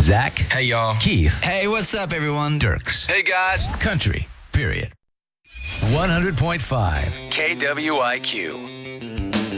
Zach. Hey, y'all. Keith. Hey, what's up, everyone? Dirks. Hey, guys. Country, period. 100.5 KWIQ.